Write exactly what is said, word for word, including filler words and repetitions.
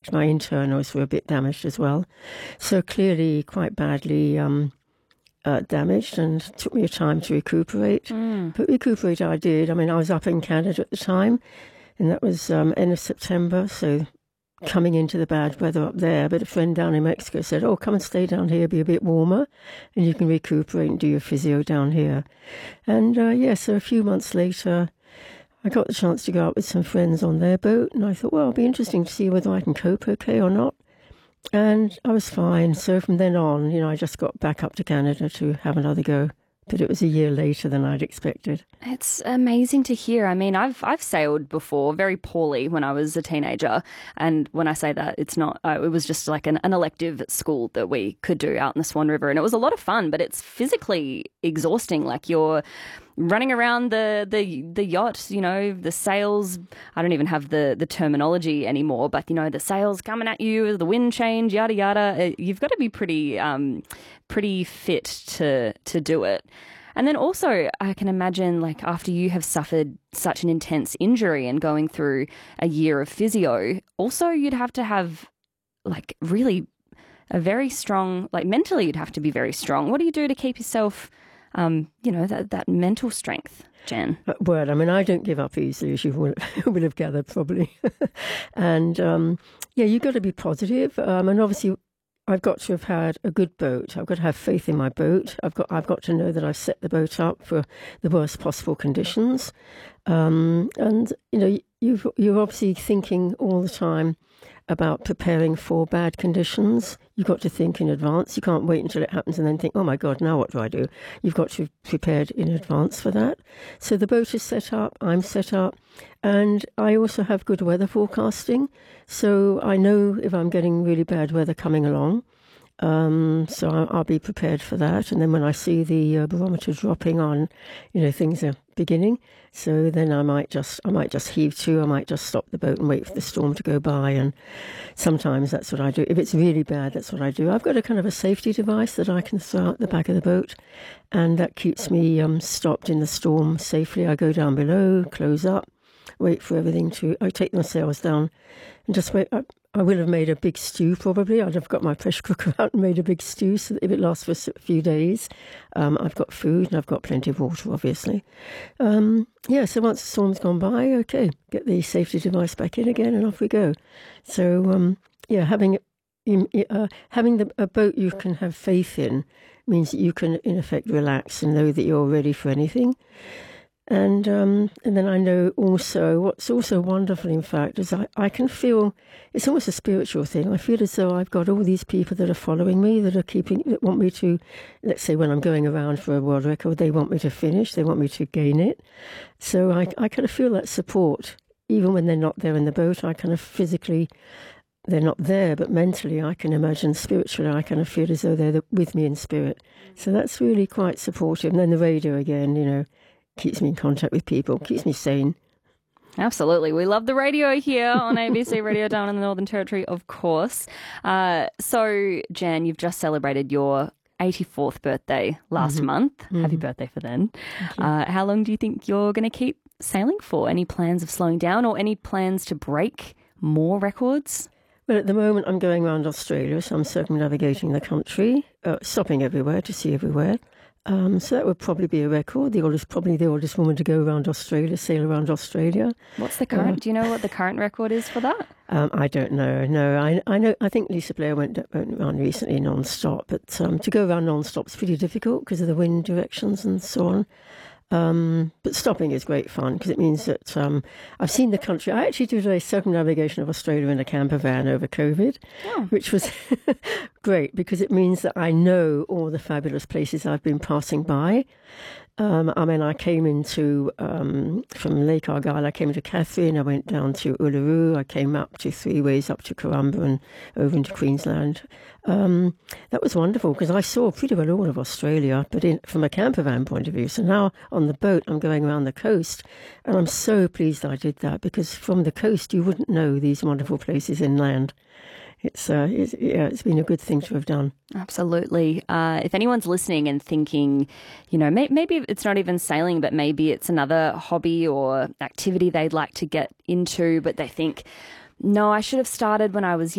My internals were a bit damaged as well. So clearly quite badly um, uh, damaged, and it took me a time to recuperate. Mm. But recuperate I did. I mean, I was up in Canada at the time, and that was um, end of September, so coming into the bad weather up there. But a friend down in Mexico said, oh, come and stay down here, be a bit warmer, and you can recuperate and do your physio down here. And uh, yeah, so a few months later, I got the chance to go out with some friends on their boat, and I thought, well, it'll be interesting to see whether I can cope okay or not. And I was fine. So from then on, you know, I just got back up to Canada to have another go. But it was a year later than I'd expected. It's amazing to hear. I mean, I've I've sailed before, very poorly when I was a teenager. And when I say that, it's not, uh, it was just like an, an elective at school that we could do out in the Swan River. And it was a lot of fun, but it's physically exhausting. Like you're running around the, the, the yacht, you know, the sails. I don't even have the, the terminology anymore, but, you know, the sails coming at you, the wind change, yada, yada. You've got to be pretty, um, pretty fit to, to do it. And then also, I can imagine, like, after you have suffered such an intense injury and going through a year of physio, also you'd have to have, like, really a very strong, like, mentally you'd have to be very strong. What do you do to keep yourself, um, you know, that, that mental strength, Jen? Well, I mean, I don't give up easily, as you will, will have gathered probably. and, um, yeah, you've got to be positive. Um, and obviously, I've got to have had a good boat. I've got to have faith in my boat. I've got I've got to know that I've set the boat up for the worst possible conditions. Um, and, you know, you've, you're obviously thinking all the time about preparing for bad conditions. You've got to think in advance. You can't wait until it happens and then think, oh, my God, now what do I do? You've got to have prepared in advance for that. So the boat is set up. I'm set up. And I also have good weather forecasting. So I know if I'm getting really bad weather coming along. Um, so I'll, I'll be prepared for that. And then when I see the uh, barometer dropping on, you know, things are beginning. So then I might just, I might just heave to, I might just stop the boat and wait for the storm to go by. And sometimes that's what I do. If it's really bad, that's what I do. I've got a kind of a safety device that I can throw out the back of the boat, and that keeps me um, stopped in the storm safely. I go down below, close up, wait for everything to, I take my sails down and just wait. I, I will have made a big stew probably. I'd have got my pressure cooker out and made a big stew so that if it lasts for a few days, um, I've got food and I've got plenty of water, obviously. Um, yeah, so once the storm's gone by, okay, get the safety device back in again and off we go. So, um, yeah, having uh, having the, a boat you can have faith in means that you can, in effect, relax and know that you're ready for anything. And um, and then I know also, what's also wonderful, in fact, is I, I can feel, it's almost a spiritual thing. I feel as though I've got all these people that are following me, that are keeping, that want me to, let's say when I'm going around for a world record, they want me to finish, they want me to gain it. So I, I kind of feel that support, even when they're not there in the boat. I kind of physically, they're not there, but mentally I can imagine, spiritually, I kind of feel as though they're the, with me in spirit. So that's really quite supportive. And then the radio again, you know, keeps me in contact with people, keeps me sane. Absolutely. We love the radio here on A B C Radio down in the Northern Territory, of course. Uh, so, Jan, you've just celebrated your eighty-fourth birthday last mm-hmm. month. Mm-hmm. Happy birthday for then. Uh, how long do you think you're going to keep sailing for? Any plans of slowing down or any plans to break more records? Well, at the moment I'm going around Australia, so I'm circumnavigating the country, uh, stopping everywhere to see everywhere. Um, so that would probably be a record. The oldest, probably the oldest woman to go around Australia, sail around Australia. What's the current? Uh, do you know what the current record is for that? Um, I don't know. No, I, I know. I think Lisa Blair went, went around recently non-stop, but um, to go around non-stop is pretty difficult because of the wind directions and so on. Um, but stopping is great fun because it means that um, I've seen the country. I actually did a circumnavigation of Australia in a camper van over COVID, oh. which was great because it means that I know all the fabulous places I've been passing by. Um, I mean, I came into, um, from Lake Argyle, I came into Catherine, I went down to Uluru, I came up to three ways up to Corumba and over into Queensland. Um, that was wonderful because I saw pretty well all of Australia, but in, from a camper van point of view. So now on the boat, I'm going around the coast, and I'm so pleased I did that because from the coast, you wouldn't know these wonderful places inland. It's, uh, it's, yeah, it's been a good thing to have done. Absolutely. Uh, if anyone's listening and thinking, you know, may- maybe it's not even sailing, but maybe it's another hobby or activity they'd like to get into, but they think, no, I should have started when I was